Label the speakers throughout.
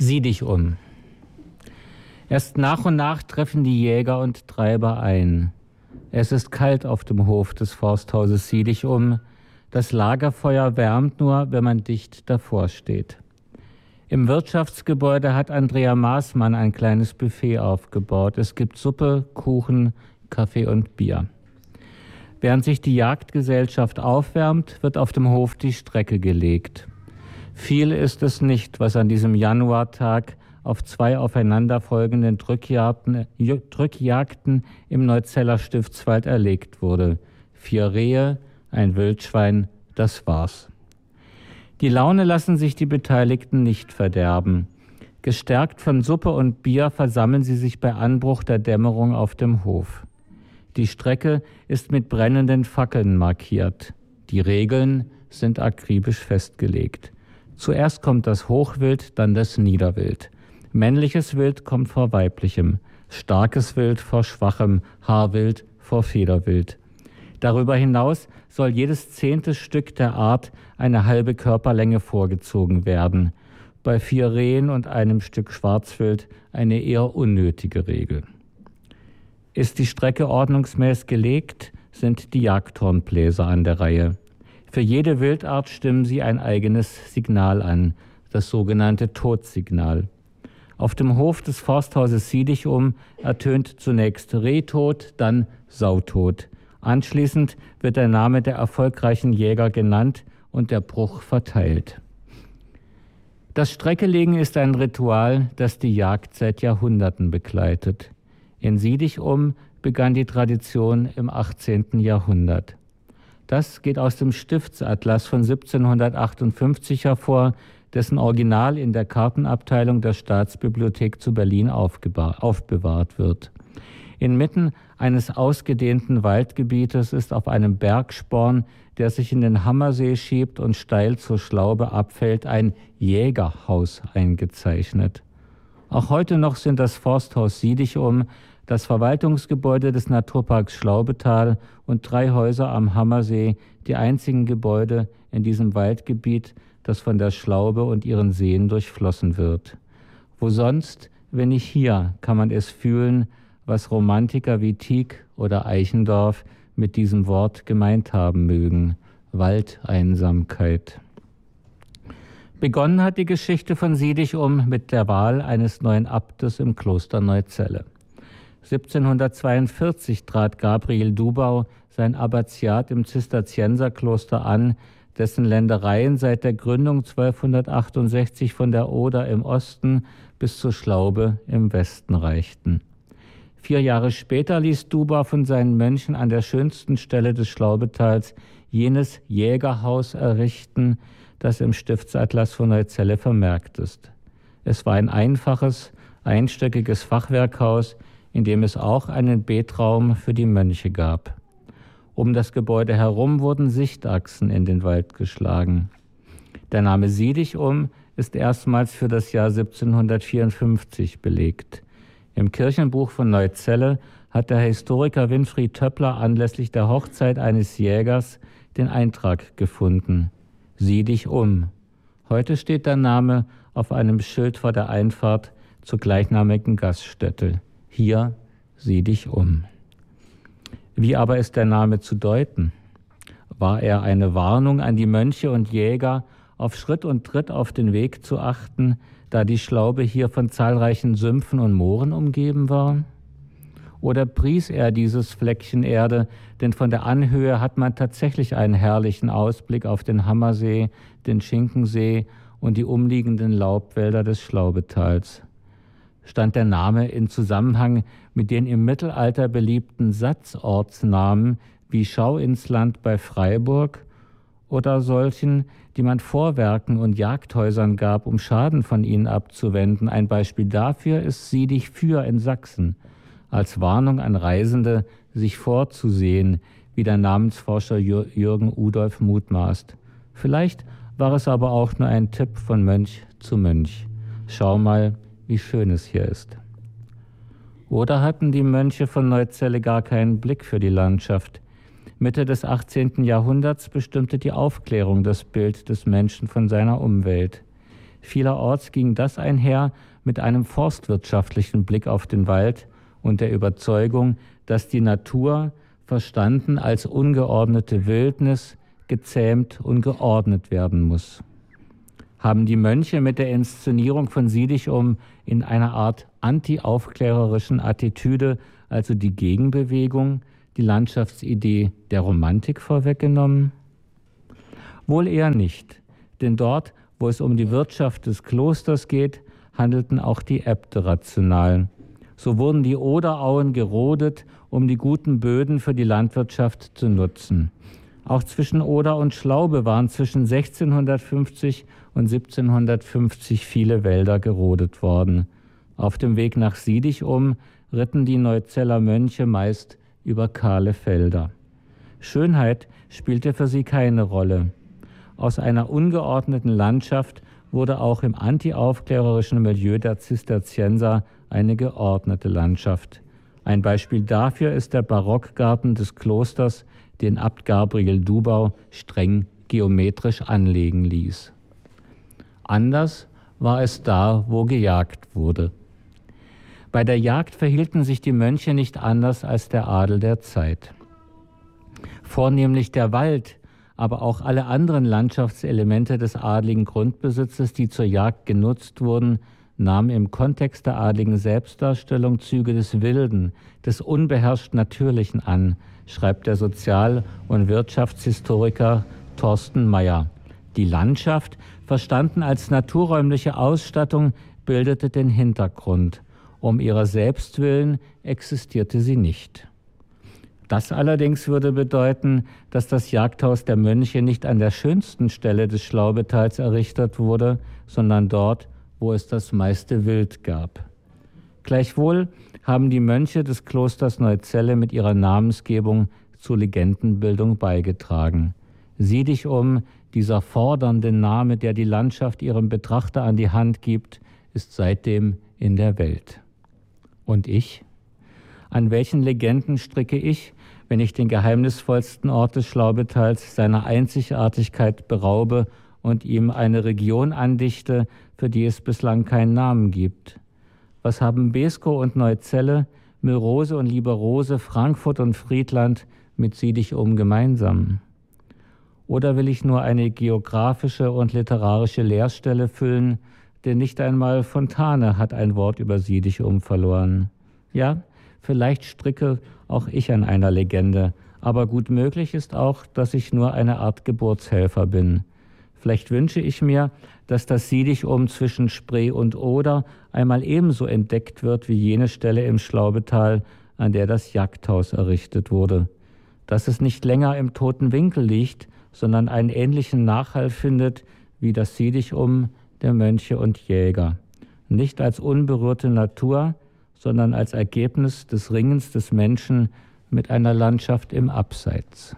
Speaker 1: Sieh dich um. Erst nach und nach treffen die Jäger und Treiber ein. Es ist kalt auf dem Hof des Forsthauses Sieh dich um. Das Lagerfeuer wärmt nur, wenn man dicht davor steht. Im Wirtschaftsgebäude hat Andrea Maßmann ein kleines Buffet aufgebaut. Es gibt Suppe, Kuchen, Kaffee und Bier. Während sich die Jagdgesellschaft aufwärmt, wird auf dem Hof die Strecke gelegt. Viel ist es nicht, was an diesem Januartag auf 2 aufeinanderfolgenden Drückjagden im Neuzeller Stiftswald erlegt wurde. 4 Rehe, ein Wildschwein, das war's. Die Laune lassen sich die Beteiligten nicht verderben. Gestärkt von Suppe und Bier versammeln sie sich bei Anbruch der Dämmerung auf dem Hof. Die Strecke ist mit brennenden Fackeln markiert. Die Regeln sind akribisch festgelegt. Zuerst kommt das Hochwild, dann das Niederwild. Männliches Wild kommt vor weiblichem, starkes Wild vor schwachem, Haarwild vor Federwild. Darüber hinaus soll jedes 10. Stück der Art eine halbe Körperlänge vorgezogen werden. Bei 4 Rehen und einem Stück Schwarzwild eine eher unnötige Regel. Ist die Strecke ordnungsmäßig gelegt, sind die Jagdhornbläser an der Reihe. Für jede Wildart stimmen sie ein eigenes Signal an, das sogenannte Todsignal. Auf dem Hof des Forsthauses Sieh dich um ertönt zunächst Rehtod, dann Sautod. Anschließend wird der Name der erfolgreichen Jäger genannt und der Bruch verteilt. Das Streckelegen ist ein Ritual, das die Jagd seit Jahrhunderten begleitet. In Sieh dich um begann die Tradition im 18. Jahrhundert. Das geht aus dem Stiftsatlas von 1758 hervor, dessen Original in der Kartenabteilung der Staatsbibliothek zu Berlin aufbewahrt wird. Inmitten eines ausgedehnten Waldgebietes ist auf einem Bergsporn, der sich in den Hammersee schiebt und steil zur Schlaube abfällt, ein Jägerhaus eingezeichnet. Auch heute noch sind das Forsthaus Sieh dich um, das Verwaltungsgebäude des Naturparks Schlaubetal und 3 Häuser am Hammersee die einzigen Gebäude in diesem Waldgebiet, das von der Schlaube und ihren Seen durchflossen wird. Wo sonst, wenn nicht hier, kann man es fühlen, was Romantiker wie Tieck oder Eichendorff mit diesem Wort gemeint haben mögen: Waldeinsamkeit. Begonnen hat die Geschichte von Sieh dich um mit der Wahl eines neuen Abtes im Kloster Neuzelle. 1742 trat Gabriel Dubau sein Abbatiat im Zisterzienserkloster an, dessen Ländereien seit der Gründung 1268 von der Oder im Osten bis zur Schlaube im Westen reichten. 4 Jahre später ließ Dubau von seinen Mönchen an der schönsten Stelle des Schlaubetals jenes Jägerhaus errichten, das im Stiftsatlas von Neuzelle vermerkt ist. Es war ein einfaches, einstöckiges Fachwerkhaus, in dem es auch einen Betraum für die Mönche gab. Um das Gebäude herum wurden Sichtachsen in den Wald geschlagen. Der Name Sieh dich um ist erstmals für das Jahr 1754 belegt. Im Kirchenbuch von Neuzelle hat der Historiker Winfried Töppler anlässlich der Hochzeit eines Jägers den Eintrag gefunden: Sieh dich um. Heute steht der Name auf einem Schild vor der Einfahrt zur gleichnamigen Gaststätte. Hier, sieh dich um. Wie aber ist der Name zu deuten? War er eine Warnung an die Mönche und Jäger, auf Schritt und Tritt auf den Weg zu achten, da die Schlaube hier von zahlreichen Sümpfen und Mooren umgeben war? Oder pries er dieses Fleckchen Erde, denn von der Anhöhe hat man tatsächlich einen herrlichen Ausblick auf den Hammersee, den Schinkensee und die umliegenden Laubwälder des Schlaubetals. Stand der Name in Zusammenhang mit den im Mittelalter beliebten Satzortsnamen wie Schauinsland bei Freiburg oder solchen, die man Vorwerken und Jagdhäusern gab, um Schaden von ihnen abzuwenden? Ein Beispiel dafür ist Sieh dich für in Sachsen, als Warnung an Reisende, sich vorzusehen, wie der Namensforscher Jürgen Udolf mutmaßt. Vielleicht war es aber auch nur ein Tipp von Mönch zu Mönch. Schau mal, wie schön es hier ist. Oder hatten die Mönche von Neuzelle gar keinen Blick für die Landschaft? Mitte des 18. Jahrhunderts bestimmte die Aufklärung das Bild des Menschen von seiner Umwelt. Vielerorts ging das einher mit einem forstwirtschaftlichen Blick auf den Wald und der Überzeugung, dass die Natur, verstanden als ungeordnete Wildnis, gezähmt und geordnet werden muss. Haben die Mönche mit der Inszenierung von Sieh dich um in einer Art anti-aufklärerischen Attitüde, also die Gegenbewegung, die Landschaftsidee der Romantik vorweggenommen? Wohl eher nicht, denn dort, wo es um die Wirtschaft des Klosters geht, handelten auch die Äbte rational. So wurden die Oderauen gerodet, um die guten Böden für die Landwirtschaft zu nutzen. Auch zwischen Oder und Schlaube waren zwischen 1650 und 1750 viele Wälder gerodet worden. Auf dem Weg nach Sieh dich um ritten die Neuzeller Mönche meist über kahle Felder. Schönheit spielte für sie keine Rolle. Aus einer ungeordneten Landschaft wurde auch im antiaufklärerischen Milieu der Zisterzienser eine geordnete Landschaft. Ein Beispiel dafür ist der Barockgarten des Klosters, den Abt Gabriel Dubau streng geometrisch anlegen ließ. Anders war es da, wo gejagt wurde. Bei der Jagd verhielten sich die Mönche nicht anders als der Adel der Zeit. Vornehmlich der Wald, aber auch alle anderen Landschaftselemente des adligen Grundbesitzes, die zur Jagd genutzt wurden, nahmen im Kontext der adligen Selbstdarstellung Züge des Wilden, des unbeherrscht Natürlichen an, schreibt der Sozial- und Wirtschaftshistoriker Thorsten Meyer. Die Landschaft, verstanden als naturräumliche Ausstattung, bildete den Hintergrund. Um ihrer selbst willen existierte sie nicht. Das allerdings würde bedeuten, dass das Jagdhaus der Mönche nicht an der schönsten Stelle des Schlaubetals errichtet wurde, sondern dort, wo es das meiste Wild gab. Gleichwohl haben die Mönche des Klosters Neuzelle mit ihrer Namensgebung zur Legendenbildung beigetragen. Sieh dich um, dieser fordernde Name, der die Landschaft ihrem Betrachter an die Hand gibt, ist seitdem in der Welt. Und ich? An welchen Legenden stricke ich, wenn ich den geheimnisvollsten Ort des Schlaubetals seiner Einzigartigkeit beraube und ihm eine Region andichte, für die es bislang keinen Namen gibt? Was haben Beeskow und Neuzelle, Mülrose und Lieberose, Frankfurt und Friedland mit Sieh dich um gemeinsam? Oder will ich nur eine geografische und literarische Leerstelle füllen, denn nicht einmal Fontane hat ein Wort über Sieh dich um verloren. Ja, vielleicht stricke auch ich an einer Legende, aber gut möglich ist auch, dass ich nur eine Art Geburtshelfer bin. Vielleicht wünsche ich mir, dass das Sieh dich um zwischen Spree und Oder einmal ebenso entdeckt wird wie jene Stelle im Schlaubetal, an der das Jagdhaus errichtet wurde. Dass es nicht länger im toten Winkel liegt, sondern einen ähnlichen Nachhall findet wie das Sieh dich um der Mönche und Jäger. Nicht als unberührte Natur, sondern als Ergebnis des Ringens des Menschen mit einer Landschaft im Abseits.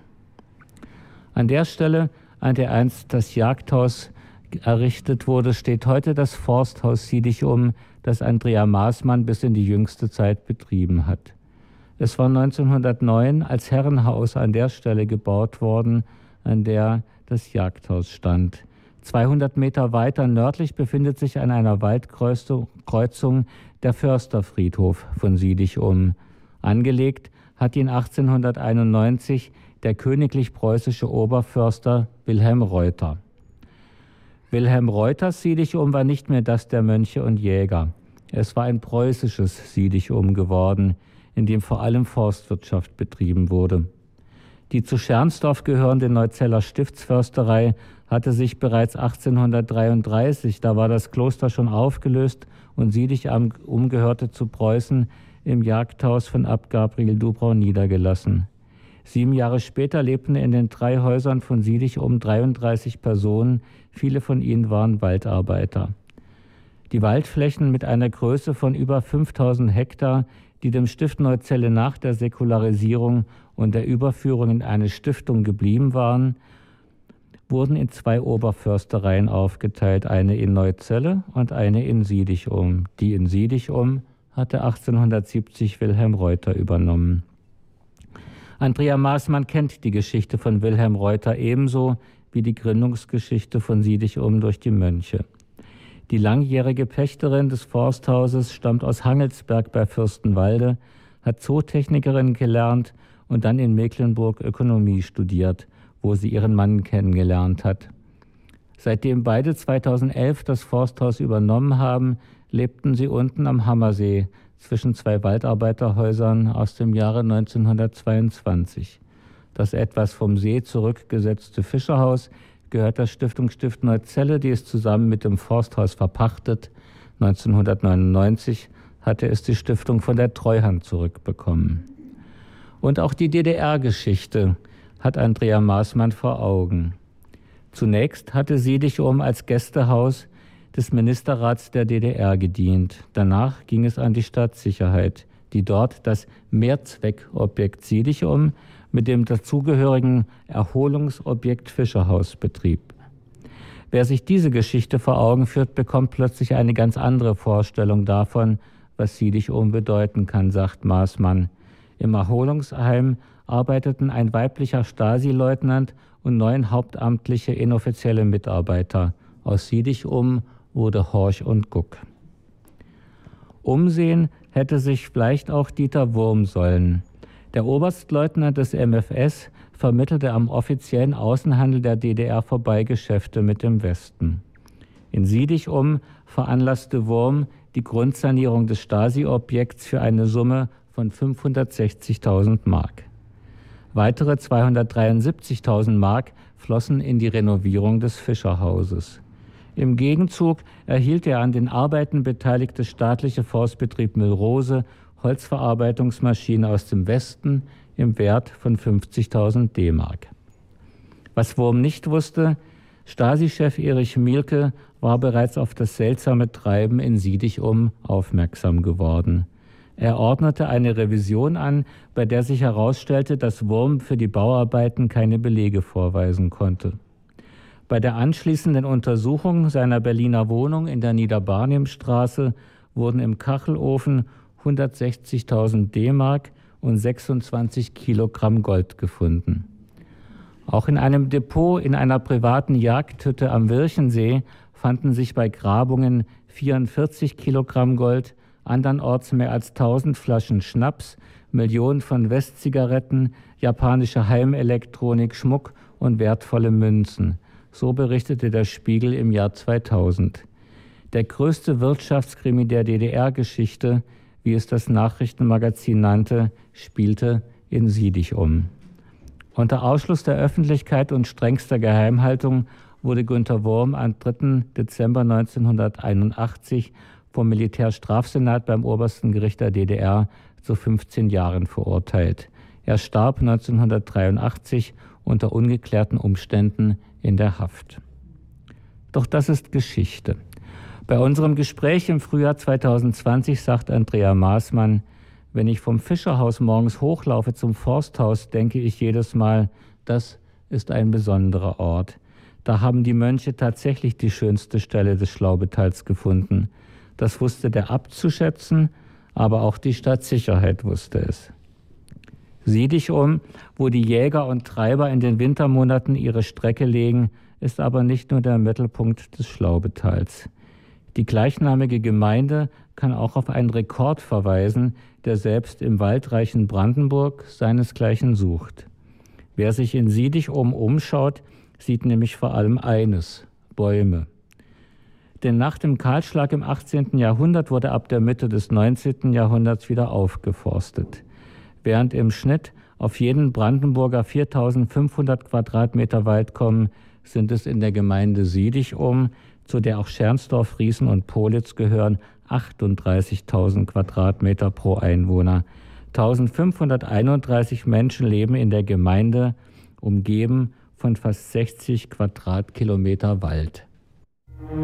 Speaker 1: An der Stelle, an der einst das Jagdhaus errichtet wurde, steht heute das Forsthaus Sieh dich um, das Andrea Maßmann bis in die jüngste Zeit betrieben hat. Es war 1909 als Herrenhaus an der Stelle gebaut worden, an der das Jagdhaus stand. 200 Meter weiter nördlich befindet sich an einer Waldkreuzung der Försterfriedhof von Sieh dich um. Angelegt hat ihn 1891 der königlich-preußische Oberförster Wilhelm Reuter. Wilhelm Reuters Sieh dich um war nicht mehr das der Mönche und Jäger. Es war ein preußisches Sieh dich um geworden, in dem vor allem Forstwirtschaft betrieben wurde. Die zu Schernsdorf gehörende Neuzeller Stiftsförsterei hatte sich bereits 1833, da war das Kloster schon aufgelöst und Sieh dich um gehörte zu Preußen, im Jagdhaus von Abt Gabriel Dubau niedergelassen. 7 Jahre später lebten in den 3 Häusern von Sieh dich um 33 Personen, viele von ihnen waren Waldarbeiter. Die Waldflächen mit einer Größe von über 5000 Hektar, die dem Stift Neuzelle nach der Säkularisierung und der Überführung in eine Stiftung geblieben waren, wurden in 2 Oberförstereien aufgeteilt, eine in Neuzelle und eine in Sieh dich um. Die in Sieh dich um hatte 1870 Wilhelm Reuter übernommen. Andrea Maßmann kennt die Geschichte von Wilhelm Reuter ebenso wie die Gründungsgeschichte von Sieh dich um durch die Mönche. Die langjährige Pächterin des Forsthauses stammt aus Hangelsberg bei Fürstenwalde, hat Zootechnikerin gelernt und dann in Mecklenburg Ökonomie studiert, wo sie ihren Mann kennengelernt hat. Seitdem beide 2011 das Forsthaus übernommen haben, lebten sie unten am Hammersee zwischen zwei Waldarbeiterhäusern aus dem Jahre 1922. Das etwas vom See zurückgesetzte Fischerhaus gehört der Stiftung Stift Neuzelle, die es zusammen mit dem Forsthaus verpachtet. 1999 hatte es die Stiftung von der Treuhand zurückbekommen. Und auch die DDR-Geschichte hat Andrea Maßmann vor Augen. Zunächst hatte Siedichum als Gästehaus des Ministerrats der DDR gedient. Danach ging es an die Stadtsicherheit, die dort das Mehrzweckobjekt Siedichum mit dem dazugehörigen Erholungsobjekt Fischerhaus betrieb. Wer sich diese Geschichte vor Augen führt, bekommt plötzlich eine ganz andere Vorstellung davon, was Siedichum bedeuten kann, sagt Maßmann. Im Erholungsheim arbeiteten ein weiblicher Stasi-Leutnant und 9 hauptamtliche inoffizielle Mitarbeiter. Aus Siedichum wurde Horch und Guck. Umsehen hätte sich vielleicht auch Dieter Wurm sollen. Der Oberstleutnant des MfS vermittelte am offiziellen Außenhandel der DDR Vorbeigeschäfte mit dem Westen. In Siedichum veranlasste Wurm die Grundsanierung des Stasi-Objekts für eine Summe von 560.000 Mark. Weitere 273.000 Mark flossen in die Renovierung des Fischerhauses. Im Gegenzug erhielt der an den Arbeiten beteiligte staatliche Forstbetrieb Müllrose Holzverarbeitungsmaschinen aus dem Westen im Wert von 50.000 D-Mark. Was Wurm nicht wusste, Stasi-Chef Erich Mielke war bereits auf das seltsame Treiben in Siedichum aufmerksam geworden. Er ordnete eine Revision an, bei der sich herausstellte, dass Wurm für die Bauarbeiten keine Belege vorweisen konnte. Bei der anschließenden Untersuchung seiner Berliner Wohnung in der Niederbarnimstraße wurden im Kachelofen 160.000 D-Mark und 26 Kilogramm Gold gefunden. Auch in einem Depot in einer privaten Jagdhütte am Wirchensee fanden sich bei Grabungen 44 Kilogramm Gold, andernorts mehr als 1000 Flaschen Schnaps, Millionen von Westzigaretten, japanische Heimelektronik, Schmuck und wertvolle Münzen. So berichtete der Spiegel im Jahr 2000. Der größte Wirtschaftskrimi der DDR-Geschichte, wie es das Nachrichtenmagazin nannte, spielte in Siedichum. Unter Ausschluss der Öffentlichkeit und strengster Geheimhaltung wurde Günter Wurm am 3. Dezember 1981 vom Militärstrafsenat beim Obersten Gericht der DDR zu 15 Jahren verurteilt. Er starb 1983 unter ungeklärten Umständen in der Haft. Doch das ist Geschichte. Bei unserem Gespräch im Frühjahr 2020 sagt Andrea Maßmann: Wenn ich vom Fischerhaus morgens hochlaufe zum Forsthaus, denke ich jedes Mal, das ist ein besonderer Ort. Da haben die Mönche tatsächlich die schönste Stelle des Schlaubetals gefunden. Das wusste der Abt zu schätzen, aber auch die Stadtsicherheit wusste es. Siedichum, wo die Jäger und Treiber in den Wintermonaten ihre Strecke legen, ist aber nicht nur der Mittelpunkt des Schlaubetals. Die gleichnamige Gemeinde kann auch auf einen Rekord verweisen, der selbst im waldreichen Brandenburg seinesgleichen sucht. Wer sich in Siedichum umschaut, sieht nämlich vor allem eines: Bäume. Denn nach dem Kahlschlag im 18. Jahrhundert wurde ab der Mitte des 19. Jahrhunderts wieder aufgeforstet. Während im Schnitt auf jeden Brandenburger 4.500 Quadratmeter Wald kommen, sind es in der Gemeinde Siedichum, zu der auch Schernsdorf, Riesen und Pohlitz gehören, 38.000 Quadratmeter pro Einwohner. 1.531 Menschen leben in der Gemeinde, umgeben von fast 60 Quadratkilometer Wald.